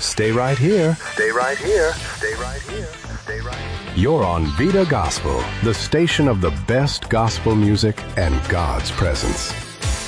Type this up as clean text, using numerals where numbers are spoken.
Stay right here. Stay right here. Stay right here. Stay right here. You're on Vida Gospel, the station of the best gospel music and God's presence.